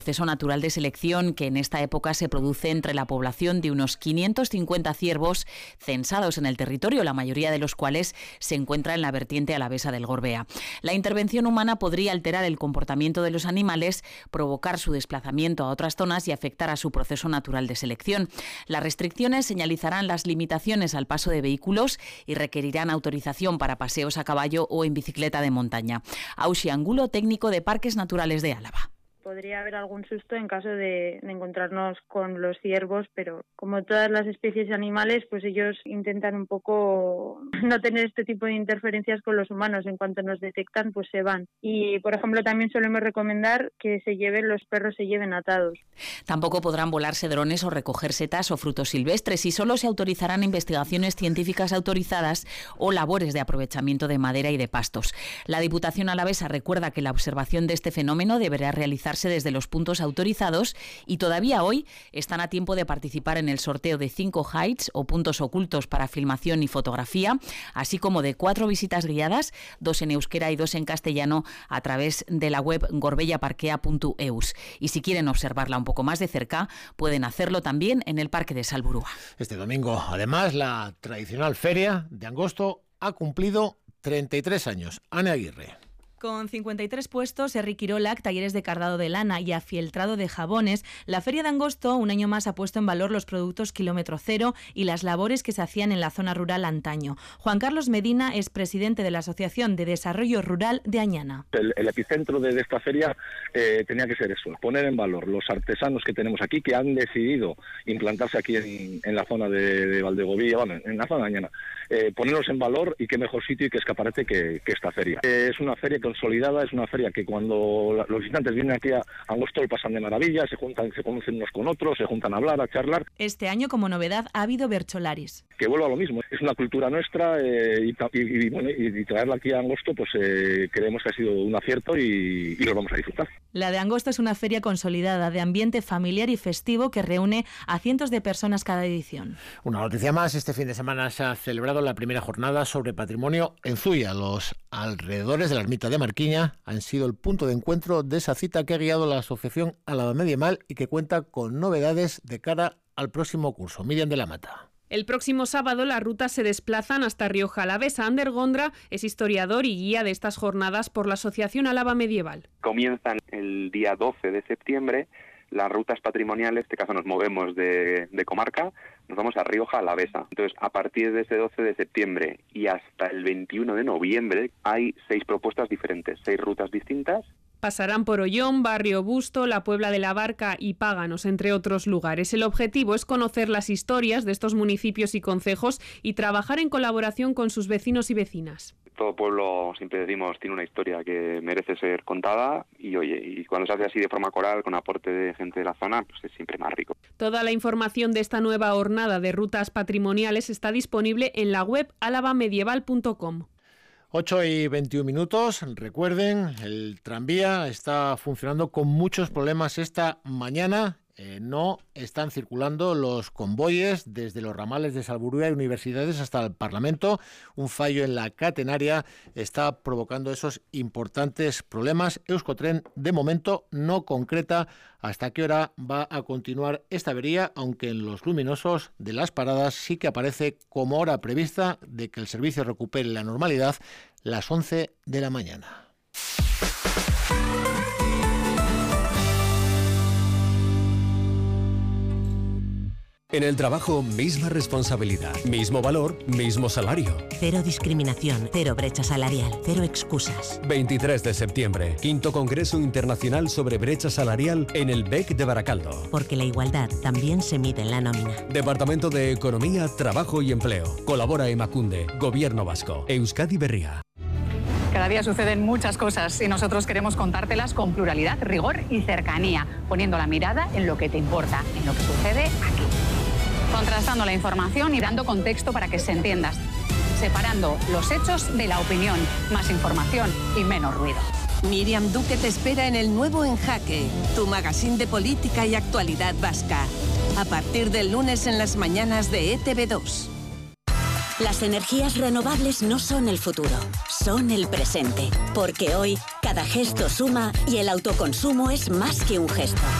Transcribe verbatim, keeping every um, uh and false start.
Proceso natural de selección que en esta época se produce entre la población de unos quinientos cincuenta ciervos censados en el territorio, la mayoría de los cuales se encuentra en la vertiente alavesa del Gorbea. La intervención humana podría alterar el comportamiento de los animales, provocar su desplazamiento a otras zonas y afectar a su proceso natural de selección. Las restricciones señalizarán las limitaciones al paso de vehículos y requerirán autorización para paseos a caballo o en bicicleta de montaña. Auxi Angulo, técnico de Parques Naturales de Álava. Podría haber algún susto en caso de, de encontrarnos con los ciervos, pero como todas las especies de animales, pues ellos intentan un poco no tener este tipo de interferencias con los humanos. En cuanto nos detectan, pues se van. Y, por ejemplo, también solemos recomendar que se lleven, los perros se lleven atados. Tampoco podrán volarse drones o recoger setas o frutos silvestres y solo se autorizarán investigaciones científicas autorizadas o labores de aprovechamiento de madera y de pastos. La Diputación alavesa recuerda que la observación de este fenómeno deberá realizarse desde los puntos autorizados y todavía hoy están a tiempo de participar en el sorteo de cinco hides o puntos ocultos para filmación y fotografía, así como de cuatro visitas guiadas, dos en euskera y dos en castellano, a través de la web gorbellaparkea punto eus. Y si quieren observarla un poco más de cerca, pueden hacerlo también en el Parque de Salburua. Este domingo, además, la tradicional feria de Angosto ha cumplido treinta y tres años. Ana Aguirre. Con cincuenta y tres puestos, Enrique Irolac, talleres de cardado de lana y afieltrado de jabones, la Feria de Angosto un año más ha puesto en valor los productos kilómetro cero y las labores que se hacían en la zona rural antaño. Juan Carlos Medina es presidente de la Asociación de Desarrollo Rural de Añana. El, el epicentro de, de esta feria eh, tenía que ser eso, poner en valor los artesanos que tenemos aquí, que han decidido implantarse aquí en, en la zona de, de Valdegovía, bueno, en la zona de Añana. Eh, ponerlos en valor y qué mejor sitio y qué escaparate que, que esta feria. Eh, es una feria consolidada, es una feria que cuando la, los visitantes vienen aquí a Angosto lo pasan de maravilla, se juntan, se conocen unos con otros, se juntan a hablar, a charlar. Este año, como novedad, ha habido bercholaris. Que vuelva a lo mismo, es una cultura nuestra eh, y, y, y, bueno, y, y traerla aquí a Angosto pues eh, creemos que ha sido un acierto y, y lo vamos a disfrutar. La de Angosto es una feria consolidada de ambiente familiar y festivo que reúne a cientos de personas cada edición. Una noticia más, este fin de semana se ha celebrado la primera jornada sobre patrimonio en Zuia. Los alrededores de la ermita de Marquiña han sido el punto de encuentro de esa cita que ha guiado la Asociación Álava Medieval y que cuenta con novedades de cara al próximo curso. Miriam de la Mata. El próximo sábado las rutas se desplazan hasta Rioja Alavesa. Ander Gondra es historiador y guía de estas jornadas por la Asociación Álava Medieval. Comienzan el día doce de septiembre las rutas patrimoniales, en este caso nos movemos de, de comarca, nos vamos a Rioja Alavesa. Entonces, a partir de ese doce de septiembre y hasta el veintiuno de noviembre hay seis propuestas diferentes, seis rutas distintas. Pasarán por Ollón, Barrio Busto, la Puebla de la Barca y Páganos, entre otros lugares. El objetivo es conocer las historias de estos municipios y concejos y trabajar en colaboración con sus vecinos y vecinas. Todo pueblo, siempre decimos, tiene una historia que merece ser contada y oye, y cuando se hace así de forma coral, con aporte de gente de la zona, pues es siempre más rico. Toda la información de esta nueva jornada de rutas patrimoniales está disponible en la web alavamedieval punto com. ocho y veintiún minutos. Recuerden, el tranvía está funcionando con muchos problemas esta mañana. Eh, no están circulando los convoyes desde los ramales de Salburua y Universidades hasta el Parlamento. Un fallo en la catenaria está provocando esos importantes problemas. Euskotren, de momento, no concreta hasta qué hora va a continuar esta avería, aunque en los luminosos de las paradas sí que aparece como hora prevista de que el servicio recupere la normalidad, las once de la mañana. En el trabajo, misma responsabilidad, mismo valor, mismo salario. Cero discriminación, cero brecha salarial, cero excusas. veintitrés de septiembre, quinto Congreso Internacional sobre Brecha Salarial en el B E C de Baracaldo. Porque la igualdad también se mide en la nómina. Departamento de Economía, Trabajo y Empleo. Colabora Emakunde, Gobierno Vasco, Euskadi Berria. Cada día suceden muchas cosas y nosotros queremos contártelas con pluralidad, rigor y cercanía, poniendo la mirada en lo que te importa, en lo que sucede aquí. Contrastando la información y dando contexto para que se entiendas. Separando los hechos de la opinión. Más información y menos ruido. Miriam Duque te espera en el nuevo En Jaque, tu magazine de política y actualidad vasca. A partir del lunes en las mañanas de E T V dos. Las energías renovables no son el futuro, son el presente. Porque hoy, Cada gesto suma y el autoconsumo es más que un gesto.